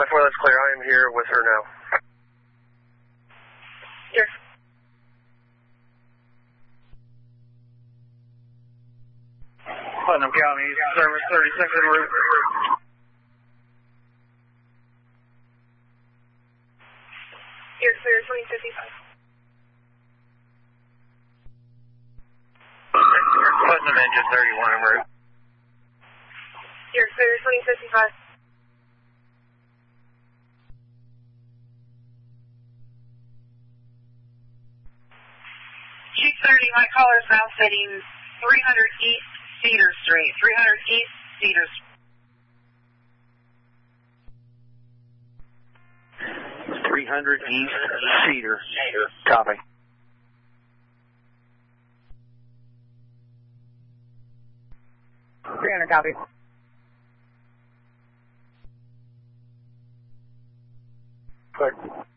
4, that's clear. I am here with her now. Yes. Putnam County, service 36 en route. You're clear, 2055. Putnam engine 31 en route. You're clear, 2055. G30, my caller is now setting 300 East Cedar Street. 300 East Cedar Street. 300 East Cedar. Copy. Copy. Clear.